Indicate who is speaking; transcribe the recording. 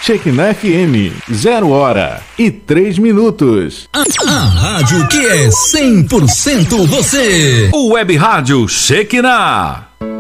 Speaker 1: Shekinah FM, 0h03.
Speaker 2: A rádio que é 100% você.
Speaker 3: O Web Rádio Shekinah.